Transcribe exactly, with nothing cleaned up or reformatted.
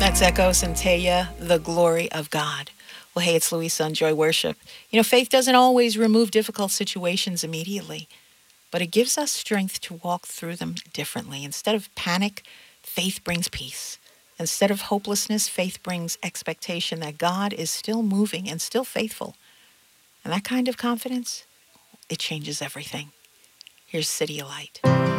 That's Echo Centella, The Glory of God. Well, hey, it's Louisa on Joy Worship. You know, faith doesn't always remove difficult situations immediately, but it gives us strength to walk through them differently. Instead of panic, faith brings peace. Instead of hopelessness, faith brings expectation that God is still moving and still faithful. And that kind of confidence, it changes everything. Here's City of Light.